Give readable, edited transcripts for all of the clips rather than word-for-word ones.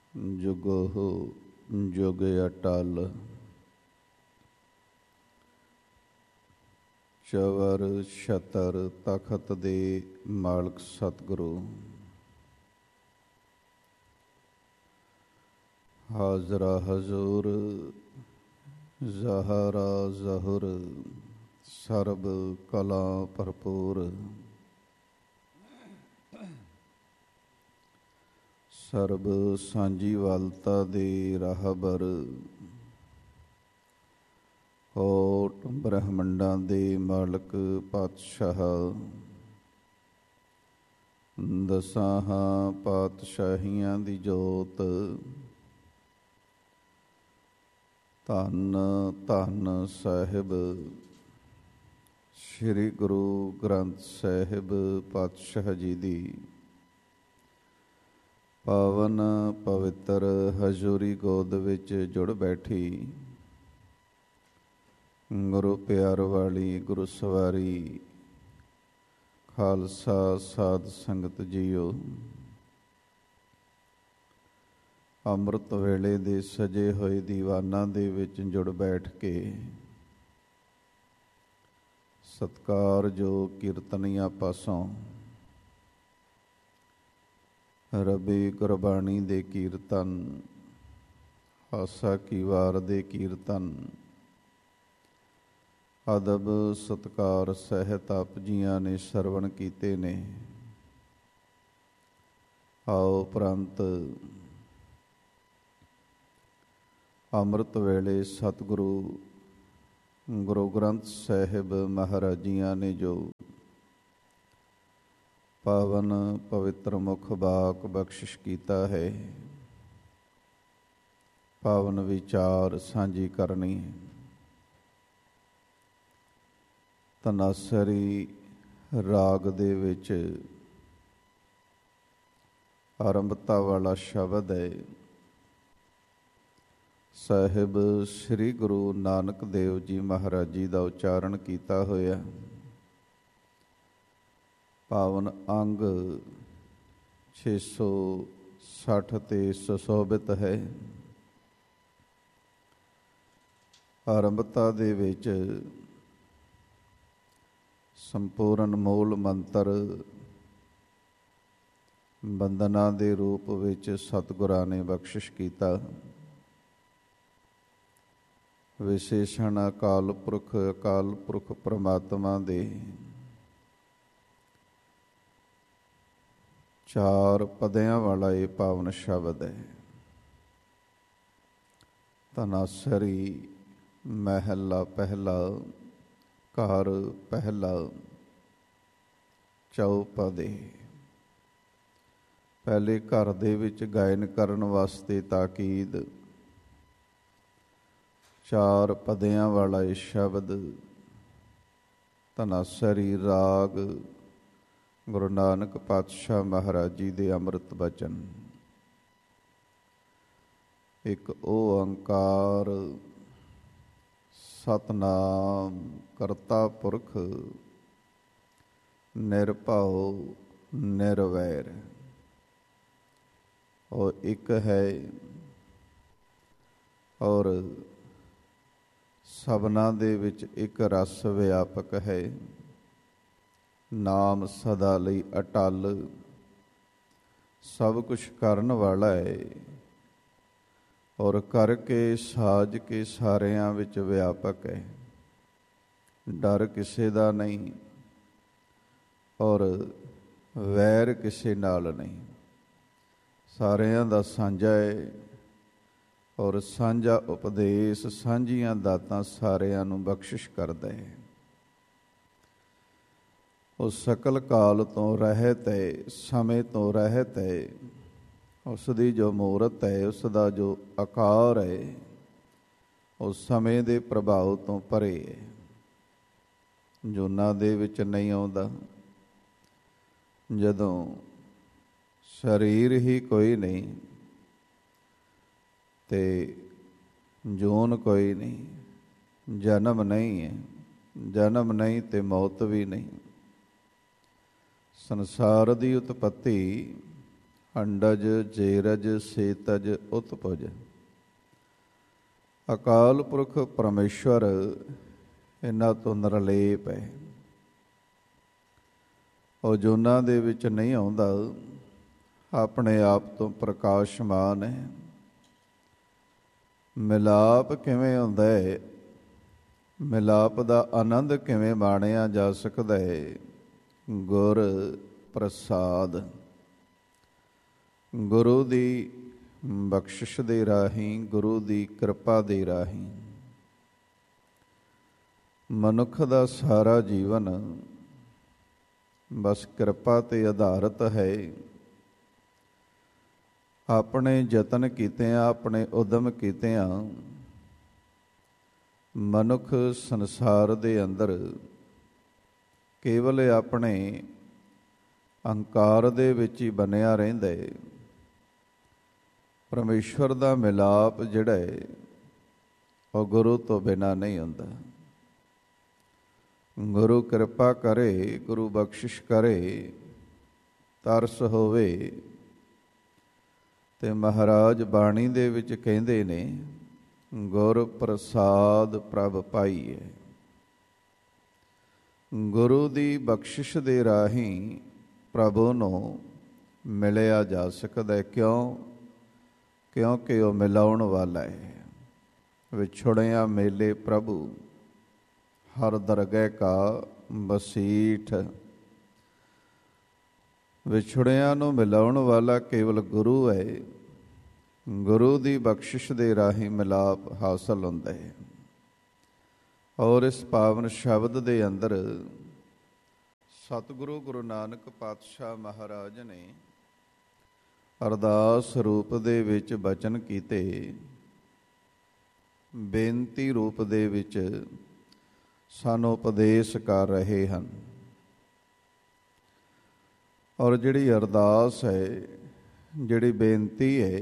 ਜੁਗਹੁ ਜੁਗ ਅਟਲ। ਚਵਰ ਛਤਰ ਤਖਤ ਦੇ ਮਾਲਕ ਸਤਿਗੁਰੂ, ਹਾਜ਼ਰਾ ਹਜ਼ੂਰ ਜ਼ਹਰਾ ਜ਼ਹੁਰ, ਸਰਬ ਕਲਾ ਭਰਪੂਰ। ਸਰਬ ਸਾਂਝੀਵਾਲਤਾ ਦੇ ਰਾਹਬਰ, ਕੋਟ ਬ੍ਰਹਮੰਡਾਂ ਦੇ ਮਾਲਕ ਪਾਤਸ਼ਾਹ, ਦਸਾਂ ਪਾਤਸ਼ਾਹੀਆਂ ਦੀ ਜੋਤ, ਧੰਨ ਧੰਨ ਸਾਹਿਬ ਸ੍ਰੀ ਗੁਰੂ ਗ੍ਰੰਥ ਸਾਹਿਬ ਪਾਤਸ਼ਾਹ ਜੀ ਦੀ ਪਾਵਨ ਪਵਿੱਤਰ ਹਜ਼ੂਰੀ ਗੋਦ ਵਿੱਚ ਜੁੜ ਬੈਠੀ ਗੁਰੂ ਪਿਆਰ ਵਾਲੀ ਗੁਰੂ ਸਵਾਰੀ ਖਾਲਸਾ ਸਾਧ ਸੰਗਤ ਜੀਓ। ਅੰਮ੍ਰਿਤ ਵੇਲੇ ਦੇ ਸਜੇ ਹੋਏ ਦੀਵਾਨਾਂ ਦੇ ਵਿੱਚ ਜੁੜ ਬੈਠ ਕੇ ਸਤਿਕਾਰਯੋਗ ਕੀਰਤਨੀਆਂ ਪਾਸੋਂ ਰੱਬੀ ਗੁਰਬਾਣੀ ਦੇ ਕੀਰਤਨ, ਹਾਸਾ ਕੀ ਵਾਰ ਦੇ ਕੀਰਤਨ, ਅਦਬ ਸਤਿਕਾਰ ਸਹਿਤ ਆਪ ਜੀਆਂ ਨੇ ਸਰਵਣ ਕੀਤੇ ਨੇ। ਆਓ ਉਪਰੰਤ ਅੰਮ੍ਰਿਤ ਵੇਲੇ ਸਤਿਗੁਰੂ ਗੁਰੂ ਗ੍ਰੰਥ ਸਾਹਿਬ ਮਹਾਰਾਜ ਜੀਆਂ ਨੇ ਜੋ ਪਾਵਨ ਪਵਿੱਤਰ ਮੁਖ ਬਾਕ ਬਖਸ਼ਿਸ਼ ਕੀਤਾ ਹੈ, ਪਾਵਨ ਵਿਚਾਰ ਸਾਂਝੀ ਕਰਨੀ ਹੈ। ਧਨਾਸਰੀ ਰਾਗ ਦੇ ਵਿੱਚ ਆਰੰਭਤਾ ਵਾਲਾ ਸ਼ਬਦ ਹੈ। ਸਾਹਿਬ ਸ੍ਰੀ ਗੁਰੂ ਨਾਨਕ ਦੇਵ ਜੀ ਮਹਾਰਾਜ ਜੀ ਦਾ ਉਚਾਰਨ ਕੀਤਾ ਹੋਇਆ ਪਾਵਨ ਅੰਗ 660 ਤੇ ਸੁਸ਼ੋਭਿਤ ਹੈ। ਆਰੰਭਤਾ ਦੇ ਵਿੱਚ ਸੰਪੂਰਨ ਮੂਲ ਮੰਤਰ ਬੰਦਨਾ ਦੇ ਰੂਪ ਵਿੱਚ ਸਤਿਗੁਰਾਂ ਨੇ ਬਖਸ਼ਿਸ਼ ਕੀਤਾ। ਵਿਸ਼ੇਸ਼ਣ ਅਕਾਲ ਪੁਰਖ ਪ੍ਰਮਾਤਮਾ ਦੇ 4 ਪਦਿਆਂ ਵਾਲਾ ਇਹ ਪਾਵਨ ਸ਼ਬਦ ਹੈ। ਧਨਾਸਰੀ ਮਹਿਲਾ ਪਹਿਲਾ, ਘਰ ਪਹਿਲਾ, ਚੌਪਦੇ। ਪਹਿਲੇ ਘਰ ਦੇ ਵਿੱਚ ਗਾਇਨ ਕਰਨ ਵਾਸਤੇ ਤਾਕੀਦ 4 ਪਦਿਆਂ ਵਾਲਾ ਇਹ ਸ਼ਬਦ ਧਨਾਸਰੀ ਰਾਗ ਗੁਰੂ ਨਾਨਕ ਪਾਤਸ਼ਾਹ ਮਹਾਰਾਜ ਜੀ ਦੇ ਅੰਮ੍ਰਿਤ ਬਚਨ। ਇੱਕ ਓੰਕਾਰ ਸਤਿਨਾਮ ਕਰਤਾ ਪੁਰਖ ਨਿਰਭਉ ਨਿਰਵੈਰ। ਉਹ ਇੱਕ ਹੈ ਔਰ ਸਭਨਾਂ ਦੇ ਵਿੱਚ ਇੱਕ ਰਸ ਵਿਆਪਕ ਹੈ। ਨਾਮ ਸਦਾ ਲਈ ਅਟਲ, ਸਭ ਕੁਛ ਕਰਨ ਵਾਲਾ ਹੈ ਔਰ ਕਰਕੇ ਸਾਜ ਕੇ ਸਾਰਿਆਂ ਵਿੱਚ ਵਿਆਪਕ ਹੈ। ਡਰ ਕਿਸੇ ਦਾ ਨਹੀਂ ਔਰ ਵੈਰ ਕਿਸੇ ਨਾਲ ਨਹੀਂ, ਸਾਰਿਆਂ ਦਾ ਸਾਂਝਾ ਹੈ ਔਰ ਸਾਂਝਾ ਉਪਦੇਸ਼, ਸਾਂਝੀਆਂ ਦਾਤਾਂ ਸਾਰਿਆਂ ਨੂੰ ਬਖਸ਼ਿਸ਼ ਕਰਦਾ ਹੈ। ਉਹ ਸਕਲ ਕਾਲ ਤੋਂ ਰਹਿਤ ਹੈ, ਸਮੇਂ ਤੋਂ ਰਹਿਤ ਹੈ। ਉਸ ਦੀ ਜੋ ਮੂਰਤ ਹੈ, ਉਸ ਦਾ ਜੋ ਆਕਾਰ ਹੈ, ਉਹ ਸਮੇਂ ਦੇ ਪ੍ਰਭਾਵ ਤੋਂ ਪਰੇ ਹੈ। ਜੂਨਾਂ ਦੇ ਵਿੱਚ ਨਹੀਂ ਆਉਂਦਾ। ਜਦੋਂ ਸਰੀਰ ਹੀ ਕੋਈ ਨਹੀਂ ਤੇ ਜੂਨ ਕੋਈ ਨਹੀਂ, ਜਨਮ ਨਹੀਂ ਹੈ, ਜਨਮ ਨਹੀਂ ਤੇ ਮੌਤ ਵੀ ਨਹੀਂ। ਸੰਸਾਰ ਦੀ ਉਤਪੱਤੀ ਅੰਡਜ ਜੇਰਜ ਸੇਤਜ ਉਤਪੁਜ। ਅਕਾਲ ਪੁਰਖ ਪਰਮੇਸ਼ਵਰ ਇਹਨਾਂ ਤੋਂ ਨਿਰਲੇਪ ਹੈ। ਉਹ ਜੋਨਾਂ ਦੇ ਵਿੱਚ ਨਹੀਂ ਆਉਂਦਾ, ਆਪਣੇ ਆਪ ਤੋਂ ਪ੍ਰਕਾਸ਼ਮਾਨ ਹੈ। ਮਿਲਾਪ ਕਿਵੇਂ ਹੁੰਦਾ ਹੈ, ਮਿਲਾਪ ਦਾ ਆਨੰਦ ਕਿਵੇਂ ਮਾਣਿਆ ਜਾ ਸਕਦਾ ਹੈ? ਗੁਰ ਪ੍ਰਸਾਦ, ਗੁਰੂ ਦੀ ਬਖਸ਼ਿਸ਼ ਦੇ ਰਾਹੀਂ, ਗੁਰੂ ਦੀ ਕਿਰਪਾ ਦੇ ਰਾਹੀਂ। ਮਨੁੱਖ ਦਾ ਸਾਰਾ ਜੀਵਨ ਬਸ ਕਿਰਪਾ ਤੇ ਆਧਾਰਿਤ ਹੈ। ਆਪਣੇ ਯਤਨ ਕੀਤਿਆਂ, ਆਪਣੇ ਉਦਮ ਕੀਤਿਆਂ ਮਨੁੱਖ ਸੰਸਾਰ ਦੇ ਅੰਦਰ ਕੇਵਲ ਆਪਣੇ ਅਹੰਕਾਰ ਦੇ ਵਿੱਚ ਹੀ ਬਣਿਆ ਰਹਿੰਦਾ ਹੈ। ਪਰਮੇਸ਼ਵਰ ਦਾ ਮਿਲਾਪ ਜਿਹੜਾ ਹੈ ਉਹ ਗੁਰੂ ਤੋਂ ਬਿਨਾਂ ਨਹੀਂ ਹੁੰਦਾ। ਗੁਰੂ ਕਿਰਪਾ ਕਰੇ, ਗੁਰੂ ਬਖਸ਼ਿਸ਼ ਕਰੇ, ਤਰਸ ਹੋਵੇ। ਤੇ ਮਹਾਰਾਜ ਬਾਣੀ ਦੇ ਵਿੱਚ ਕਹਿੰਦੇ ਨੇ, ਗੁਰ ਪ੍ਰਸਾਦ ਪ੍ਰਭ ਪਾਈਏ। ਗੁਰੂ ਦੀ ਬਖਸ਼ਿਸ਼ ਦੇ ਰਾਹੀਂ ਪ੍ਰਭੂ ਨੂੰ ਮਿਲਿਆ ਜਾ ਸਕਦਾ ਹੈ। ਕਿਉਂ? ਕਿਉਂਕਿ ਉਹ ਮਿਲਾਉਣ ਵਾਲਾ ਹੈ। ਵਿਛੜਿਆ ਮੇਲੇ ਪ੍ਰਭੂ ਹਰ ਦਰਗਹਿ ਕਾ ਬਸੀਠ। ਵਿਛੜਿਆਂ ਨੂੰ ਮਿਲਾਉਣ ਵਾਲਾ ਕੇਵਲ ਗੁਰੂ ਹੈ। ਗੁਰੂ ਦੀ ਬਖਸ਼ਿਸ਼ ਦੇ ਰਾਹੀਂ ਮਿਲਾਪ ਹਾਸਲ ਹੁੰਦਾ ਹੈ। ਔਰ ਇਸ ਪਾਵਨ ਸ਼ਬਦ ਦੇ ਅੰਦਰ ਸਤਿਗੁਰੂ ਗੁਰੂ ਨਾਨਕ ਪਾਤਸ਼ਾਹ ਮਹਾਰਾਜ ਨੇ ਅਰਦਾਸ ਰੂਪ ਦੇ ਵਿੱਚ ਬਚਨ ਕੀਤੇ, ਬੇਨਤੀ ਰੂਪ ਦੇ ਵਿੱਚ ਸਾਨੂੰ ਉਪਦੇਸ਼ ਕਰ ਰਹੇ ਹਨ। ਔਰ ਜਿਹੜੀ ਅਰਦਾਸ ਹੈ, ਜਿਹੜੀ ਬੇਨਤੀ ਹੈ,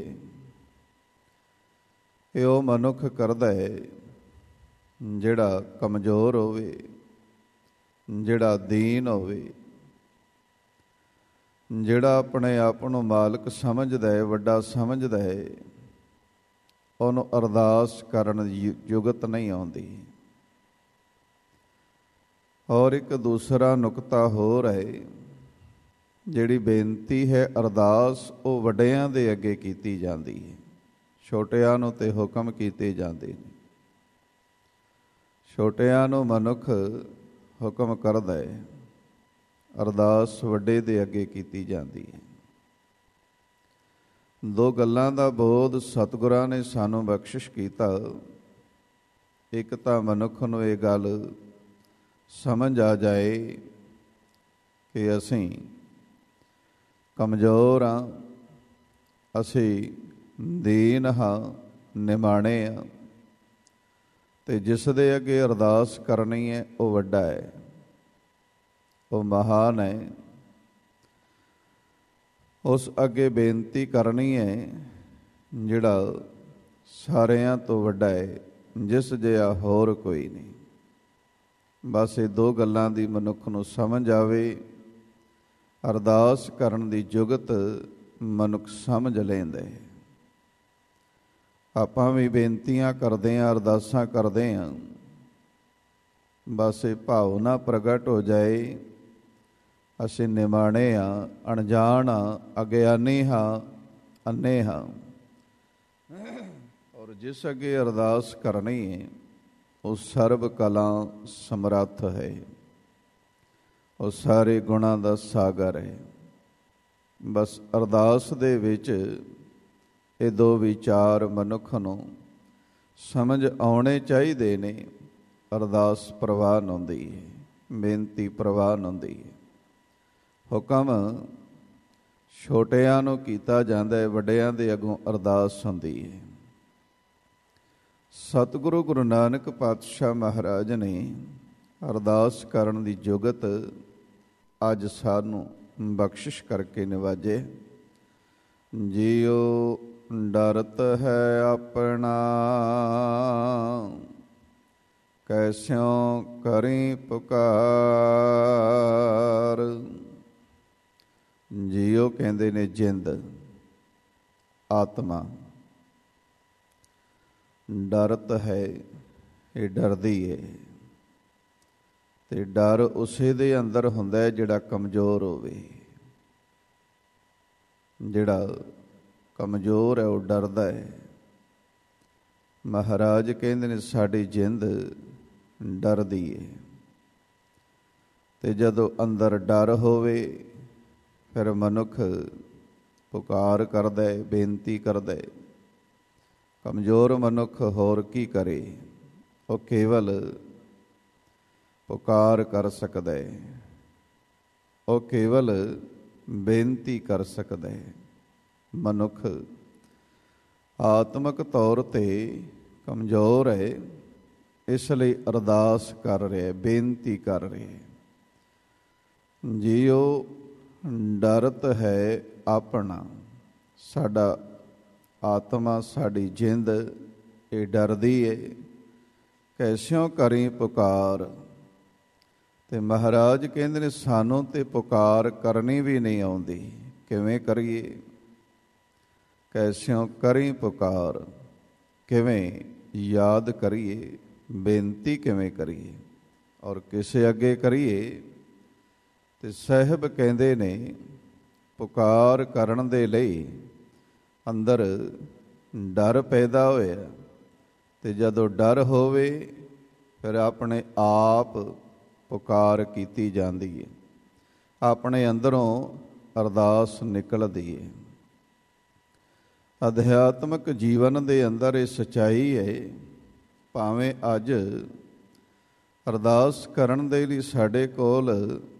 ਇਹ ਉਹ ਮਨੁੱਖ ਕਰਦਾ ਹੈ ਜਿਹੜਾ ਕਮਜ਼ੋਰ ਹੋਵੇ, ਜਿਹੜਾ ਦੀਨ ਹੋਵੇ, ਜਿਹੜਾ ਆਪਣੇ ਆਪ ਨੂੰ ਮਾਲਕ ਸਮਝਦਾ ਹੈ, ਵੱਡਾ ਸਮਝਦਾ ਹੈ। ਉਹਨੂੰ ਅਰਦਾਸ ਕਰਨ ਦੀ ਜੁਗਤ ਨਹੀਂ ਆਉਂਦੀ। ਔਰ ਇੱਕ ਦੂਸਰਾ ਨੁਕਤਾ ਹੋਰ ਹੈ, ਜਿਹੜੀ ਬੇਨਤੀ ਹੈ, ਅਰਦਾਸ, ਉਹ ਵੱਡਿਆਂ ਦੇ ਅੱਗੇ ਕੀਤੀ ਜਾਂਦੀ ਹੈ। ਛੋਟਿਆਂ ਨੂੰ ਤੇ ਹੁਕਮ ਕੀਤੇ ਜਾਂਦੇ ਨੇ। ਛੋਟਿਆਂ ਨੂੰ ਮਨੁੱਖ ਹੁਕਮ ਕਰਦਾ ਹੈ, ਅਰਦਾਸ ਵੱਡੇ ਦੇ ਅੱਗੇ ਕੀਤੀ ਜਾਂਦੀ ਹੈ। ਦੋ ਗੱਲਾਂ ਦਾ ਬੋਧ ਸਤਿਗੁਰਾਂ ਨੇ ਸਾਨੂੰ ਬਖਸ਼ਿਸ਼ ਕੀਤਾ। ਇੱਕ ਤਾਂ ਮਨੁੱਖ ਨੂੰ ਇਹ ਗੱਲ ਸਮਝ ਆ ਜਾਏ ਕਿ ਅਸੀਂ ਕਮਜ਼ੋਰ ਹਾਂ, ਅਸੀਂ ਦੀਨ ਹਾਂ, ਨਿਮਾਣੇ ਹਾਂ, ਤੇ ਜਿਸ ਦੇ ਅੱਗੇ ਅਰਦਾਸ ਕਰਨੀ ਹੈ ਉਹ ਵੱਡਾ ਹੈ, ਉਹ ਮਹਾਨ ਹੈ। ਉਸ ਅੱਗੇ ਬੇਨਤੀ ਕਰਨੀ ਹੈ ਜਿਹੜਾ ਸਾਰਿਆਂ ਤੋਂ ਵੱਡਾ ਹੈ, ਜਿਸ ਜਿਹਾ ਹੋਰ ਕੋਈ ਨਹੀਂ। ਬਸ ਇਹ ਦੋ ਗੱਲਾਂ ਦੀ ਮਨੁੱਖ ਨੂੰ ਸਮਝ ਆਵੇ, ਅਰਦਾਸ ਕਰਨ ਦੀ ਜੁਗਤ ਮਨੁੱਖ ਸਮਝ ਲੈਂਦਾ ਹੈ। ਆਪਾਂ ਵੀ ਬੇਨਤੀਆਂ ਕਰਦੇ ਹਾਂ, ਅਰਦਾਸਾਂ ਕਰਦੇ ਹਾਂ, ਬਸ ਇਹ ਭਾਵਨਾ ਪ੍ਰਗਟ ਹੋ ਜਾਏ ਅਸੀਂ ਨਿਮਾਣੇ ਹਾਂ, ਅਣਜਾਣ ਹਾਂ, ਅਗਿਆਨੀ ਹਾਂ, ਅੰਨੇ ਹਾਂ। ਔਰ ਜਿਸ ਅੱਗੇ ਅਰਦਾਸ ਕਰਨੀ ਹੈ ਉਹ ਸਰਬ ਕਲਾ ਸਮਰੱਥ ਹੈ, ਉਹ ਸਾਰੇ ਗੁਣਾਂ ਦਾ ਸਾਗਰ ਹੈ। ਬਸ ਅਰਦਾਸ ਦੇ ਵਿੱਚ ਇਹ ਦੋ ਵਿਚਾਰ ਮਨੁੱਖ ਨੂੰ ਸਮਝ ਆਉਣੇ ਚਾਹੀਦੇ ਨੇ। ਅਰਦਾਸ ਪ੍ਰਵਾਨ ਹੁੰਦੀ ਹੈ, ਬੇਨਤੀ ਪ੍ਰਵਾਨ ਹੁੰਦੀ ਹੈ। ਹੁਕਮ ਛੋਟਿਆਂ ਨੂੰ ਕੀਤਾ ਜਾਂਦਾ ਹੈ, ਵੱਡਿਆਂ ਦੇ ਅੱਗੋਂ ਅਰਦਾਸ ਹੁੰਦੀ ਹੈ। ਸਤਿਗੁਰੂ ਗੁਰੂ ਨਾਨਕ ਪਾਤਸ਼ਾਹ ਮਹਾਰਾਜ ਨੇ ਅਰਦਾਸ ਕਰਨ ਦੀ ਜੁਗਤ ਅੱਜ ਸਾਨੂੰ ਬਖਸ਼ਿਸ਼ ਕਰਕੇ ਨਿਵਾਜੇ। ਜੀਉ ਡਰਤ ਹੈ ਆਪਣਾ, ਕੈਸਿਉ ਕਰੀ ਪੁਕਾਰ। ਜੀਉ ਕਹਿੰਦੇ ਨੇ ਜਿੰਦ, ਆਤਮਾ ਡਰਤ ਹੈ, ਇਹ ਡਰਦੀ ਹੈ। ਤੇ ਡਰ ਉਸੇ ਦੇ ਅੰਦਰ ਹੁੰਦਾ ਹੈ ਜਿਹੜਾ ਕਮਜ਼ੋਰ ਹੋਵੇ। ਜਿਹੜਾ ਕਮਜ਼ੋਰ ਹੈ ਉਹ ਡਰਦਾ ਹੈ। ਮਹਾਰਾਜ ਕਹਿੰਦੇ ਨੇ ਸਾਡੀ ਜਿੰਦ ਡਰਦੀ ਹੈ। ਤੇ ਜਦੋਂ ਅੰਦਰ ਡਰ ਹੋਵੇ ਫਿਰ ਮਨੁੱਖ ਪੁਕਾਰ ਕਰਦਾ ਹੈ, ਬੇਨਤੀ ਕਰਦਾ ਹੈ। ਕਮਜ਼ੋਰ ਮਨੁੱਖ ਹੋਰ ਕੀ ਕਰੇ? ਉਹ ਕੇਵਲ ਪੁਕਾਰ ਕਰ ਸਕਦਾ ਹੈ, ਉਹ ਕੇਵਲ ਬੇਨਤੀ ਕਰ ਸਕਦਾ ਹੈ। ਮਨੁੱਖ ਆਤਮਿਕ ਤੌਰ 'ਤੇ ਕਮਜ਼ੋਰ ਹੈ, ਇਸ ਲਈ ਅਰਦਾਸ ਕਰ ਰਿਹਾ, ਬੇਨਤੀ ਕਰ ਰਿਹਾ। ਜੀਓ ਡਰਤ ਹੈ ਆਪਣਾ, ਸਾਡਾ ਆਤਮਾ, ਸਾਡੀ ਜਿੰਦ ਇਹ ਡਰਦੀ ਹੈ। ਕੈਸਿਓ ਕਰੀ ਪੁਕਾਰ। ਤੇ ਮਹਾਰਾਜ ਕਹਿੰਦੇ ਨੇ ਸਾਨੂੰ ਤੇ ਪੁਕਾਰ ਕਰਨੀ ਵੀ ਨਹੀਂ ਆਉਂਦੀ, ਕਿਵੇਂ ਕਰੀਏ? ਕੈਸਿਓ ਕਰੀ ਪੁਕਾਰ, ਕਿਵੇਂ ਯਾਦ ਕਰੀਏ, ਬੇਨਤੀ ਕਿਵੇਂ ਕਰੀਏ ਔਰ ਕਿਸੇ ਅੱਗੇ ਕਰੀਏ? ਤੇ ਸਾਹਿਬ ਕਹਿੰਦੇ ਨੇ ਪੁਕਾਰ ਕਰਨ ਦੇ ਲਈ ਅੰਦਰ ਡਰ ਪੈਦਾ ਹੋਇਆ। ਤੇ ਜਦੋਂ ਡਰ ਹੋਵੇ ਫਿਰ ਆਪਣੇ ਆਪ ਪੁਕਾਰ ਕੀਤੀ ਜਾਂਦੀ ਹੈ, ਆਪਣੇ ਅੰਦਰੋਂ ਅਰਦਾਸ ਨਿਕਲਦੀ ਹੈ। ਅਧਿਆਤਮਿਕ ਜੀਵਨ ਦੇ ਅੰਦਰ ਇਹ ਸੱਚਾਈ ਹੈ। ਭਾਵੇਂ ਅੱਜ ਅਰਦਾਸ ਕਰਨ ਦੇ ਲਈ ਸਾਡੇ ਕੋਲ